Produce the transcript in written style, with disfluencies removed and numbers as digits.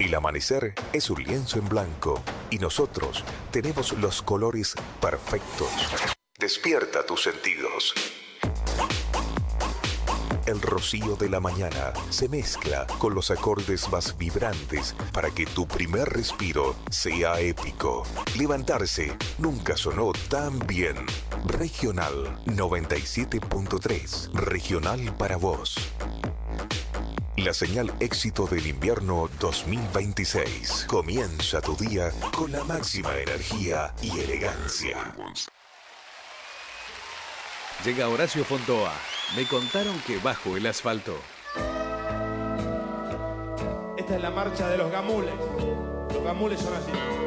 El amanecer es un lienzo en blanco y nosotros tenemos los colores perfectos. Despierta tus sentidos. El rocío de la mañana se mezcla con los acordes más vibrantes para que tu primer respiro sea épico. Levantarse nunca sonó tan bien. Regional 97.3. Regional para vos. La señal éxito del invierno 2026. Comienza tu día con la máxima energía y elegancia. Llega Horacio Fontoa. Me contaron que bajo el asfalto. Esta es la marcha de los gamules. Los gamules son así.